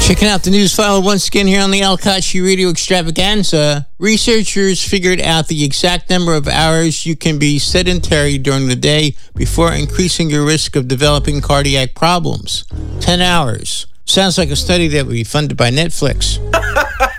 Checking out the news file once again here on the Al Kashi Radio Extravaganza. Researchers figured out the exact number of hours you can be sedentary during the day before increasing your risk of developing cardiac problems. 10 hours. Sounds like a study that would be funded by Netflix.